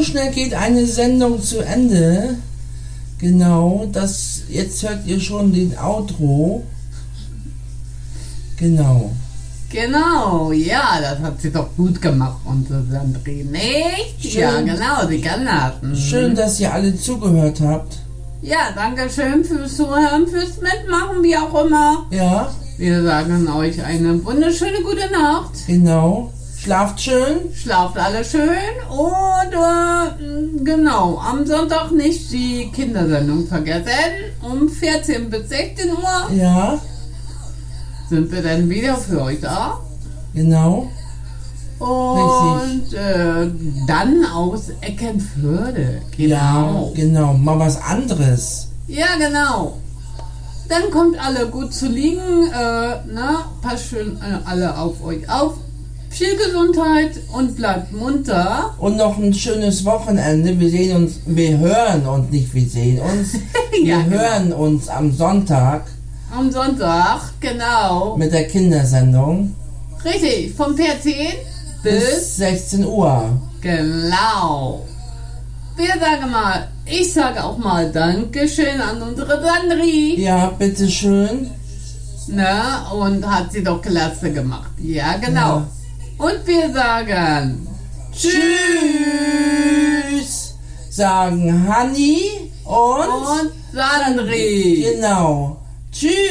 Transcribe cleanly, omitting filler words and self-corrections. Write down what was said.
so schnell geht eine Sendung zu Ende. Genau, jetzt hört ihr schon den Outro. Genau. Genau, ja, das hat sie doch gut gemacht, unsere Sandrine, nicht? Schön. Ja, genau, die kann das. Schön, dass ihr alle zugehört habt. Ja, danke schön fürs Zuhören, fürs Mitmachen, wie auch immer. Ja, Wir sagen euch eine wunderschöne gute Nacht. genau. Schlaft schön. Schlaft alle schön und genau, am Sonntag nicht die Kindersendung vergessen. Um 14 bis 16 Uhr Ja, sind wir dann wieder für euch da. genau. Und dann aus Eckenförde. Ja, genau. Mal was anderes. Ja, genau. Dann kommt alle gut zu liegen. Passt schön alle auf euch auf. Viel Gesundheit und bleibt munter. Und noch ein schönes Wochenende. Wir hören uns, nicht wir sehen uns. Ja, Wir genau. hören uns am Sonntag Am Sonntag, genau. mit der Kindersendung Richtig, vom 14 bis bis 16 Uhr. genau. Ich sage auch mal Dankeschön an unsere Sandri. Ja, bitteschön. Ne? Und hat sie doch klasse gemacht. Ja, genau. Ja. Und wir sagen Tschüss, sagen Hanni und Sandri. genau. Tschüss.